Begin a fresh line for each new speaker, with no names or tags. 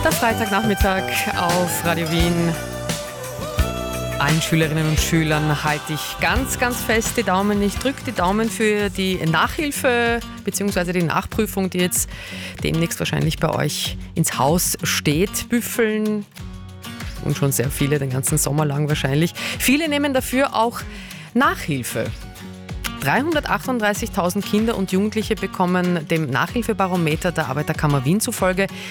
Der Freitagnachmittag auf Radio Wien. Allen Schülerinnen und Schülern halte ich ganz, ganz fest die Daumen. Ich drücke die Daumen für die Nachhilfe bzw. die Nachprüfung, die jetzt demnächst wahrscheinlich bei euch ins Haus steht. Büffeln und schon sehr viele, den ganzen Sommer lang wahrscheinlich. Viele nehmen dafür auch Nachhilfe. 338.000 Kinder und Jugendliche bekommen dem Nachhilfebarometer der Arbeiterkammer Wien zufolge